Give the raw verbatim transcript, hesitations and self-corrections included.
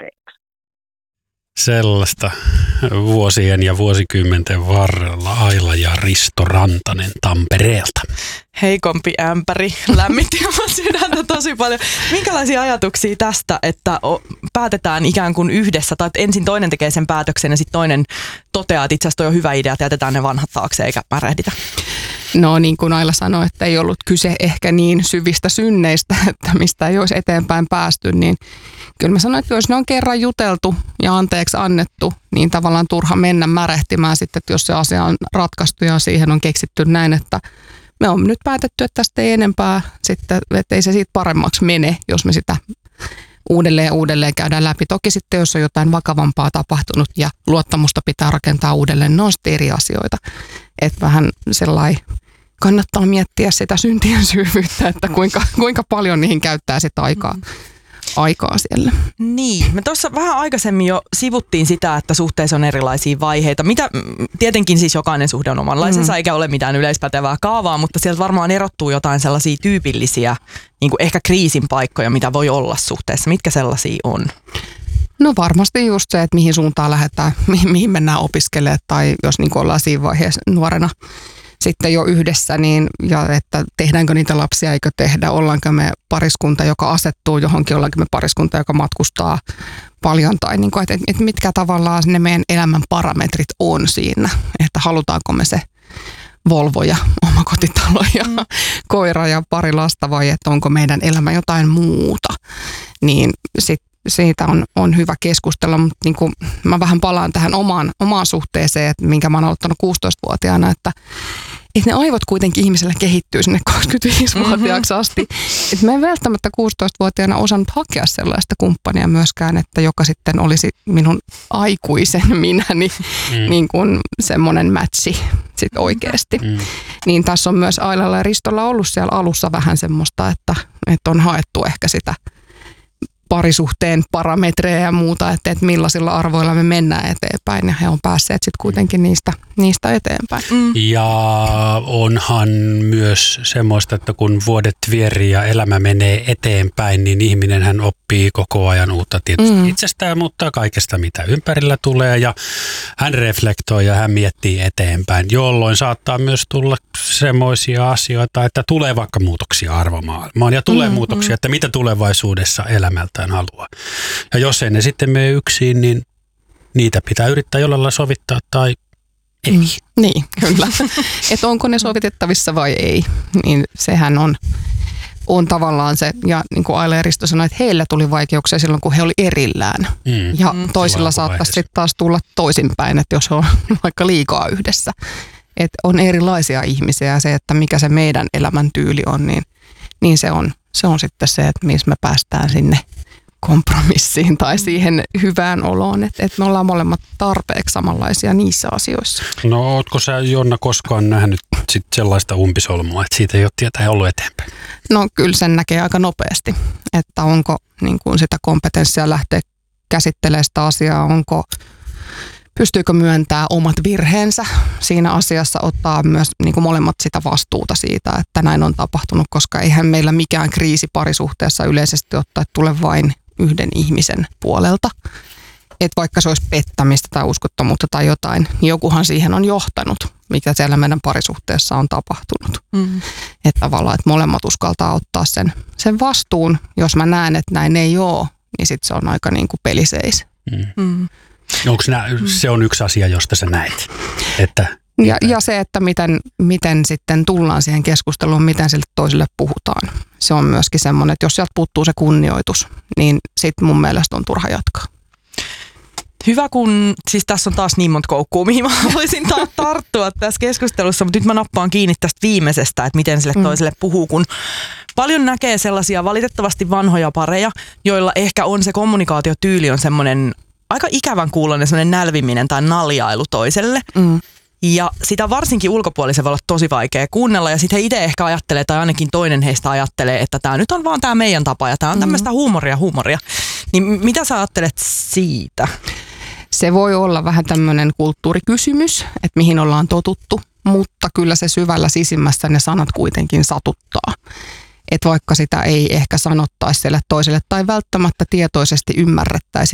tarpeeksi. Sellaista vuosien ja vuosikymmenten varrella Aila ja Risto Rantanen Tampereelta. Heikompi ämpäri lämmitti oman sydäntä tosi paljon. Minkälaisia ajatuksia tästä, että päätetään ikään kuin yhdessä, tai että ensin toinen tekee sen päätöksen ja sitten toinen toteaa, että itse asiassa toi on hyvä idea, että jätetään ne vanhat taakse eikä märehditä? No niin kuin Aila sanoi, että ei ollut kyse ehkä niin syvistä synneistä, että mistä ei olisi eteenpäin päästy, niin kyllä mä sanoin, että jos ne on kerran juteltu ja anteeksi annettu, niin tavallaan turha mennä märehtimään sitten, että jos se asia on ratkaistu ja siihen on keksitty näin, että me on nyt päätetty, että tästä ei enempää sitten, että ei se siitä paremmaksi mene, jos me sitä uudelleen ja uudelleen käydään läpi. Toki sitten, jos on jotain vakavampaa tapahtunut ja luottamusta pitää rakentaa uudelleen, ne on sitten eri asioita. Että vähän sellainen kannattaa miettiä sitä syntien syvyyttä, että kuinka, kuinka paljon niihin käyttää sitä aikaa. aikaa siellä. Niin, me tuossa vähän aikaisemmin jo sivuttiin sitä, että suhteessa on erilaisia vaiheita. Mitä, tietenkin siis jokainen suhde on omanlaisensa, mm. eikä ole mitään yleispätevää kaavaa, mutta sieltä varmaan erottuu jotain sellaisia tyypillisiä, niin kuin ehkä kriisin paikkoja, mitä voi olla suhteessa. Mitkä sellaisia on? No varmasti just se, että mihin suuntaan lähdetään, mihin, mihin mennään opiskelemaan, tai jos niin kuin ollaan siinä vaiheessa nuorena sitten jo yhdessä, niin, ja että tehdäänkö niitä lapsia, eikö tehdä, ollaanko me pariskunta, joka asettuu johonkin, ollaanko me pariskunta, joka matkustaa paljon, tai niin kuin, että, että mitkä tavallaan ne meidän elämän parametrit on siinä, että halutaanko me se Volvo ja omakotitalo ja mm. koira ja pari lasta, vai että onko meidän elämä jotain muuta, niin sitten siitä on, on hyvä keskustella, mutta niin kuin mä vähän palaan tähän omaan, omaan suhteeseen, että minkä mä oon aloittanut kuusitoistavuotiaana, että, että ne aivot kuitenkin ihmisellä kehittyy sinne kaksikymmentäviisivuotiaaksi asti. Mm-hmm. Että mä en välttämättä kuusitoistavuotiaana osannut hakea sellaista kumppania myöskään, että joka sitten olisi minun aikuisen minäni mm. niin kuin semmoinen matchi sit oikeasti. Mm. Niin tässä on myös Ailalla ja Ristolla ollut siellä alussa vähän semmoista, että, että on haettu ehkä sitä parisuhteen parametreja ja muuta, että, että millaisilla arvoilla me mennään eteenpäin, ja he on päässeet sitten kuitenkin niistä, niistä eteenpäin. Mm. Ja onhan myös semmoista, että kun vuodet vierii ja elämä menee eteenpäin, niin ihminen hän oppii koko ajan uutta tietysti mm. itsestään, mutta kaikesta mitä ympärillä tulee, ja hän reflektoi ja hän miettii eteenpäin, jolloin saattaa myös tulla semmoisia asioita, että tulee vaikka muutoksia arvomaailmaan ja tulee mm, muutoksia, mm. että mitä tulevaisuudessa elämältään haluaa. Ja jos ei ne sitten mene yksin, niin niitä pitää yrittää jollain lailla sovittaa tai ei. Mm, niin, kyllä. Että onko ne sovitettavissa vai ei, niin sehän on, on tavallaan se, ja niin kuin Aila ja Risto sanoi, että heillä tuli vaikeuksia silloin, kun he oli erillään. Mm. Ja mm. toisilla saattaisi sitten taas tulla toisinpäin, että jos on vaikka liikaa yhdessä. Että on erilaisia ihmisiä, ja se, että mikä se meidän elämäntyyli on, niin, niin se on, se on sitten se, että missä me päästään sinne kompromissiin tai siihen hyvään oloon, että, että me ollaan molemmat tarpeeksi samanlaisia niissä asioissa. No ootko sä, Jonna, koskaan nähnyt sit sellaista umpisolmua, että siitä ei ole tietää ollut eteenpäin? No kyllä sen näkee aika nopeasti, että onko niin kuin sitä kompetenssia lähteä käsittelemään sitä asiaa, onko pystyykö myöntää omat virheensä siinä asiassa, ottaa myös niin kuin molemmat sitä vastuuta siitä, että näin on tapahtunut, koska eihän meillä mikään kriisi parisuhteessa yleisesti ottaa tule vain yhden ihmisen puolelta. Että vaikka se olisi pettämistä tai uskottomuutta tai jotain, niin jokuhan siihen on johtanut, mikä siellä meidän parisuhteessa on tapahtunut. Mm. Että tavallaan, että molemmat uskaltaa ottaa sen, sen vastuun. Jos mä näen, että näin ei ole, niin sitten se on aika niin kuin peliseis. Mm. Mm. Onko nää, se on yksi asia, josta sä näet? Että, ja, ja se, että miten, miten sitten tullaan siihen keskusteluun, miten sille toiselle puhutaan. Se on myöskin semmoinen, että jos sieltä puuttuu se kunnioitus, niin sitten mun mielestä on turha jatkaa. Hyvä, kun siis tässä on taas niin monta koukkua, mihin mä haluaisin ta- tarttua tässä keskustelussa, mutta nyt mä nappaan kiinni tästä viimeisestä, että miten sille toiselle puhuu, kun paljon näkee sellaisia valitettavasti vanhoja pareja, joilla ehkä on se kommunikaatiotyyli on semmoinen aika ikävän kuuloinen semmoinen nälviminen tai naljailu toiselle. Mm. Ja sitä varsinkin ulkopuolisen voi olla tosi vaikea kuunnella. Ja sitten he itse ehkä ajattelee, tai ainakin toinen heistä ajattelee, että tämä nyt on vaan tämä meidän tapa ja tämä on tämmöistä huumoria, huumoria. Niin mitä sä ajattelet siitä? Se voi olla vähän tämmöinen kulttuurikysymys, että mihin ollaan totuttu, mutta kyllä se syvällä sisimmässä ne sanat kuitenkin satuttaa. Että vaikka sitä ei ehkä sanottaisi sille toiselle tai välttämättä tietoisesti ymmärrettäisi,